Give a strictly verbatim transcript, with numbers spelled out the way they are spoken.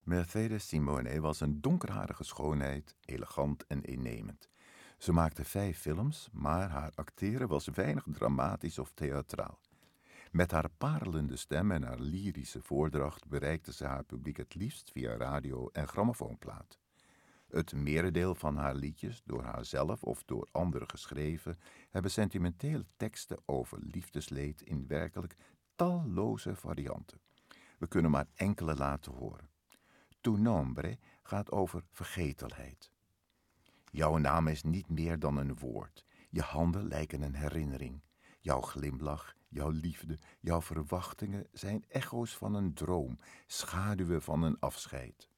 Mercedes Simone was een donkerharige schoonheid, elegant en innemend. Ze maakte vijf films, maar haar acteren was weinig dramatisch of theatraal. Met haar parelende stem en haar lyrische voordracht bereikte ze haar publiek het liefst via radio en grammofoonplaat. Het merendeel van haar liedjes, door haarzelf of door anderen geschreven, hebben sentimentele teksten over liefdesleed in werkelijk talloze varianten. We kunnen maar enkele laten horen. Tu nombre gaat over vergetelheid. Jouw naam is niet meer dan een woord. Je handen lijken een herinnering. Jouw glimlach, jouw liefde, jouw verwachtingen zijn echo's van een droom, schaduwen van een afscheid.